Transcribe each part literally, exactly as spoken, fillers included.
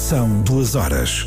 São duas horas.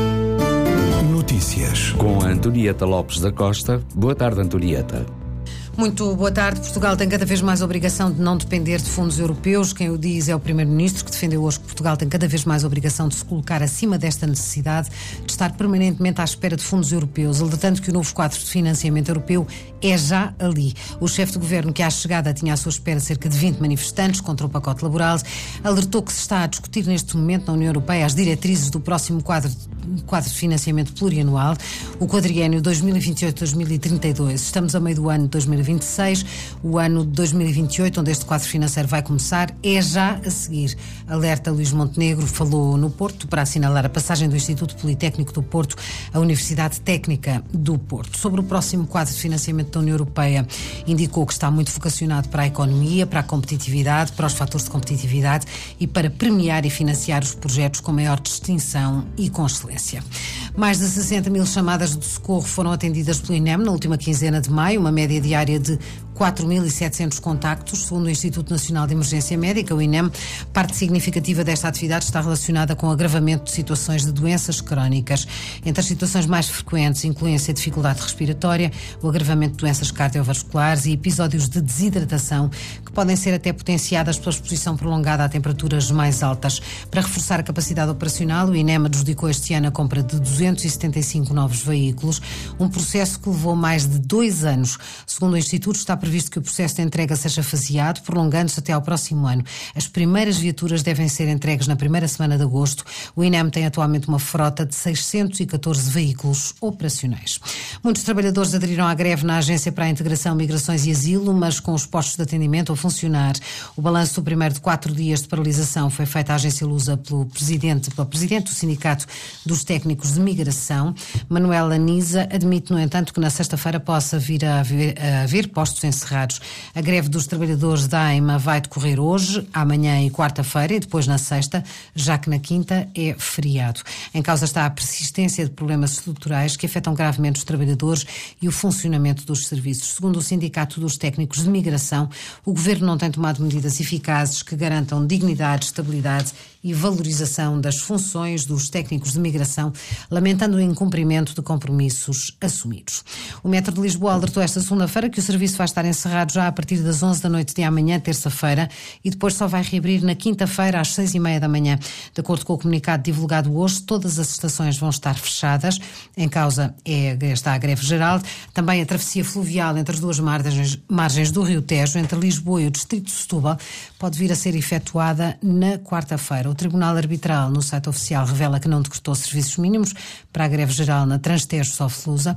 Notícias. Com a Antonieta Lopes da Costa. Boa tarde, Antonieta. Muito boa tarde. Portugal tem cada vez mais a obrigação de não depender de fundos europeus. Quem o diz é o Primeiro-Ministro, que defendeu hoje que Portugal tem cada vez mais a obrigação de se colocar acima desta necessidade de estar permanentemente à espera de fundos europeus, alertando que o novo quadro de financiamento europeu é já ali. O chefe de governo, que à chegada tinha à sua espera cerca de vinte manifestantes contra o pacote laboral, alertou que se está a discutir neste momento na União Europeia as diretrizes do próximo quadro, quadro de financiamento plurianual, o quadriênio dois mil e vinte e oito a dois mil e trinta e dois. Estamos a meio do ano de dois mil e vinte e seis, o ano de dois mil e vinte e oito, onde este quadro financeiro vai começar, é já a seguir. Alerta Luís Montenegro, falou no Porto para assinalar a passagem do Instituto Politécnico do Porto à Universidade Técnica do Porto. Sobre o próximo quadro de financiamento da União Europeia, indicou que está muito vocacionado para a economia, para a competitividade, para os fatores de competitividade e para premiar e financiar os projetos com maior distinção e com excelência. Mais de sessenta mil chamadas de socorro foram atendidas pelo INEM na última quinzena de maio, uma média diária de quatro mil e setecentos contactos, segundo o Instituto Nacional de Emergência Médica, o INEM. Parte significativa desta atividade está relacionada com o agravamento de situações de doenças crónicas. Entre as situações mais frequentes incluem-se a dificuldade respiratória, o agravamento de doenças cardiovasculares e episódios de desidratação, que podem ser até potenciadas pela exposição prolongada a temperaturas mais altas. Para reforçar a capacidade operacional, o INEM adjudicou este ano a compra de duzentos e setenta e cinco novos veículos, um processo que levou mais de dois anos. Segundo o Instituto, está previsto que o processo de entrega seja faseado, prolongando-se até ao próximo ano. As primeiras viaturas devem ser entregues na primeira semana de agosto. O INEM tem atualmente uma frota de seiscentos e catorze veículos operacionais. Muitos trabalhadores aderiram à greve na Agência para a Integração, Migrações e Asilo, mas com os postos de atendimento a funcionar. O balanço do primeiro de quatro dias de paralisação foi feito à Agência Lusa pelo presidente, pelo presidente do Sindicato dos Técnicos de Migração. Manuela Nisa admite, no entanto, que na sexta-feira possa vir a haver, a haver postos encerrados. A greve dos trabalhadores da AIMA vai decorrer hoje, amanhã e quarta-feira e depois na sexta, já que na quinta é feriado. Em causa está a persistência de problemas estruturais que afetam gravemente os trabalhadores e o funcionamento dos serviços. Segundo o Sindicato dos Técnicos de Migração, o Governo não tem tomado medidas eficazes que garantam dignidade, estabilidade e valorização das funções dos técnicos de migração, lamentando o incumprimento de compromissos assumidos. O Metro de Lisboa alertou esta segunda-feira que o serviço vai estar encerrado já a partir das onze da noite de amanhã, terça-feira, e depois só vai reabrir na quinta-feira às seis e meia da manhã. De acordo com o comunicado divulgado hoje, todas as estações vão estar fechadas. Em causa é, está a greve geral. Também a travessia fluvial entre as duas margens, margens do Rio Tejo, entre Lisboa e o Distrito de Setúbal, pode vir a ser efetuada na quarta-feira. O Tribunal Arbitral, no site oficial, revela que não decretou serviços mínimos para a greve geral na Transtejo Soflusa.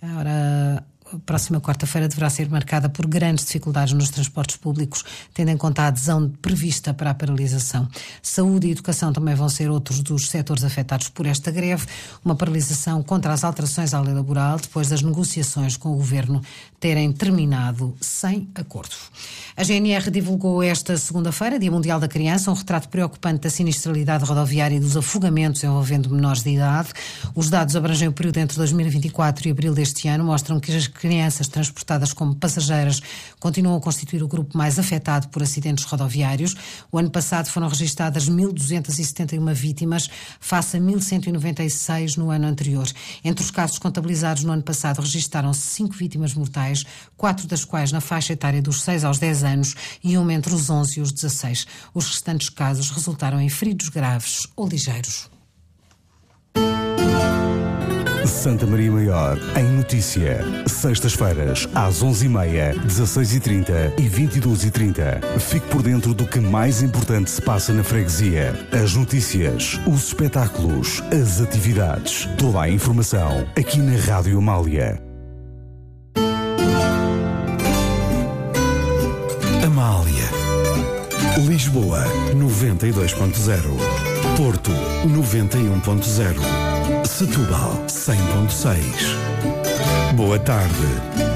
Ora, a próxima quarta-feira deverá ser marcada por grandes dificuldades nos transportes públicos, tendo em conta a adesão prevista para a paralisação. Saúde e educação também vão ser outros dos setores afetados por esta greve. Uma paralisação contra as alterações à lei laboral, depois das negociações com o Governo terem terminado sem acordo. A G N R divulgou esta segunda-feira, Dia Mundial da Criança, um retrato preocupante da sinistralidade rodoviária e dos afogamentos envolvendo menores de idade. Os dados abrangem o período entre dois mil e vinte e quatro e abril deste ano, mostram que as crianças transportadas como passageiras continuam a constituir o grupo mais afetado por acidentes rodoviários. O ano passado foram registadas mil duzentas e setenta e uma vítimas, face a mil cento e noventa e seis no ano anterior. Entre os casos contabilizados no ano passado, registaram-se cinco vítimas mortais, quatro das quais na faixa etária dos seis aos dez anos e uma entre os onze e os dezasseis. Os restantes casos resultaram em feridos graves ou ligeiros. Santa Maria Maior, em notícia. Sextas-feiras, às onze e meia, dezasseis e trinta e vinte e duas e trinta. Fique por dentro do que mais importante se passa na freguesia. As notícias, os espetáculos, as atividades. Toda a informação aqui na Rádio Amália. Amália. Lisboa, noventa e dois ponto zero. Porto, noventa e um ponto zero. Setúbal, cem ponto seis. Boa tarde.